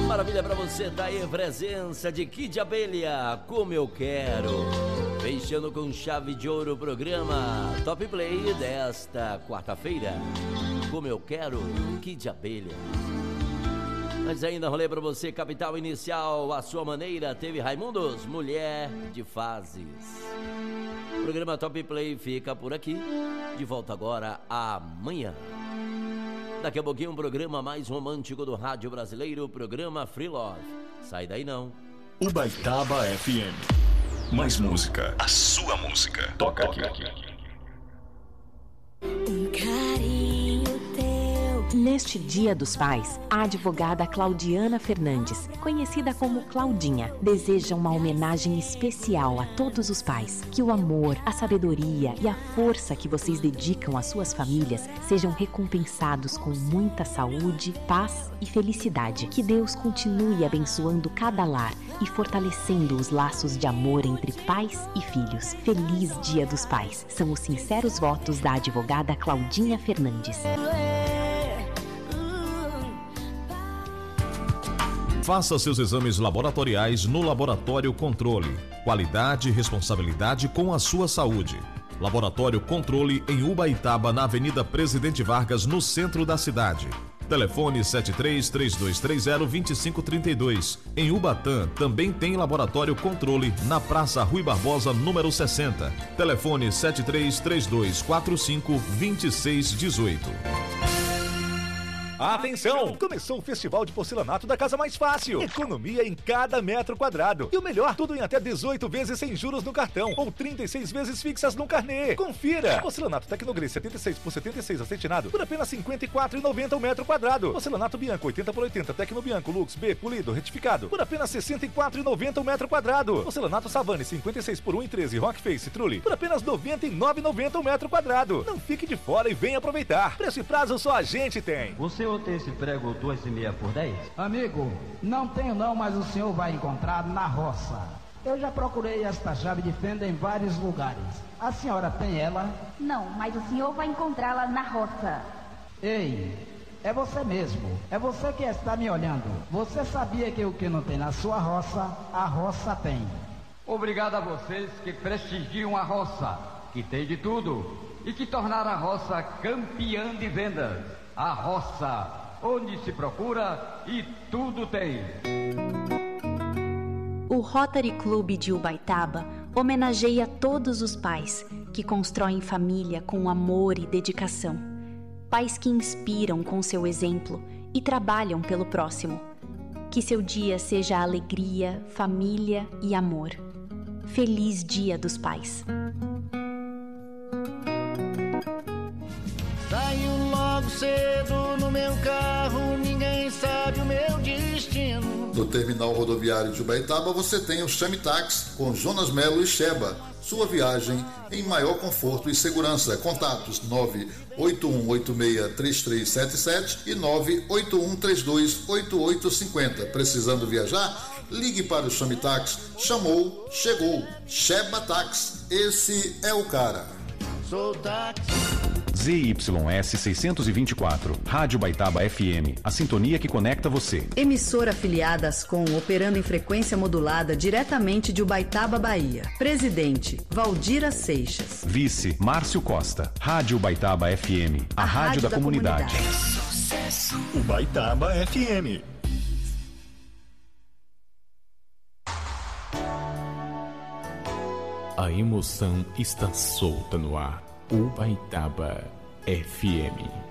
Maravilha pra você, tá aí a presença de Kid Abelha, Como Eu Quero. Fechando com chave de ouro o programa Top Play desta quarta-feira. Como Eu Quero, Kid Abelha. Mas ainda rolê pra você, Capital Inicial, a sua maneira. Teve Raimundos, Mulher de Fases. O programa Top Play fica por aqui. De volta agora amanhã. Daqui a pouquinho um programa mais romântico do rádio brasileiro, o programa Free Love. Sai daí não. Ubaitaba FM. Mais música. A sua música. Toca aqui. Um carinho teu. Neste Dia dos Pais, a advogada Claudiana Fernandes, conhecida como Claudinha, deseja uma homenagem especial a todos os pais. Que o amor, a sabedoria e a força que vocês dedicam às suas famílias sejam recompensados com muita saúde, paz e felicidade. Que Deus continue abençoando cada lar e fortalecendo os laços de amor entre pais e filhos. Feliz Dia dos Pais. São os sinceros votos da advogada Claudinha Fernandes. Faça seus exames laboratoriais no Laboratório Controle. Qualidade e responsabilidade com a sua saúde. Laboratório Controle em Ubaitaba, na Avenida Presidente Vargas, no centro da cidade. Telefone 73-3230-2532. Em Ubatã, também tem Laboratório Controle na Praça Rui Barbosa, número 60. Telefone 73-3245-2618. Atenção! Começou o Festival de Porcelanato da Casa Mais Fácil. Economia em cada metro quadrado. E o melhor, tudo em até 18 vezes sem juros no cartão ou 36 vezes fixas no carnê. Confira! Porcelanato Tecnogris 76 por 76 acetinado por apenas R$ 54,90 o metro quadrado. Porcelanato Bianco 80 por 80 Tecno Bianco Lux B polido retificado por apenas R$ 64,90 o metro quadrado. Porcelanato Savane 56 por 1,13 Rock Face Trulli por apenas R$ 99,90 o metro quadrado. Não fique de fora e venha aproveitar. Preço e prazo só a gente tem. Você tem esse prego 2,5 por 10? Amigo, não tenho não, mas o senhor vai encontrar na roça. Eu já procurei esta chave de fenda em vários lugares. A senhora tem ela? Não, mas o senhor vai encontrá-la na roça. Ei, é você mesmo. É você que está me olhando. Você sabia que o que não tem na sua roça, a roça tem. Obrigado a vocês que prestigiam a roça, que tem de tudo e que tornaram a roça campeã de vendas. A roça, onde se procura e tudo tem. O Rotary Clube de Ubaitaba homenageia todos os pais que constroem família com amor e dedicação. Pais que inspiram com seu exemplo e trabalham pelo próximo. Que seu dia seja alegria, família e amor. Feliz Dia dos Pais. Saio logo cedo no meu carro, ninguém sabe o meu destino. No terminal rodoviário de Ubaitaba você tem o Chame Táxi com Jonas Melo e Sheba. Sua viagem em maior conforto e segurança. Contatos 981863377 e 981328850. Precisando viajar? Ligue para o Chame Táxi. Chamou, chegou. Sheba Táxi. Esse é o cara. Sou táxi. ZYS 624, Rádio Ubaitaba FM, a sintonia que conecta você. Emissora afiliada Ascom, operando em frequência modulada diretamente de Ubaitaba, Bahia. Presidente, Valdira Seixas. Vice, Márcio Costa. Rádio Ubaitaba FM, a rádio da comunidade. Sucesso. Ubaitaba FM. A emoção está solta no ar. Ubaitaba FM.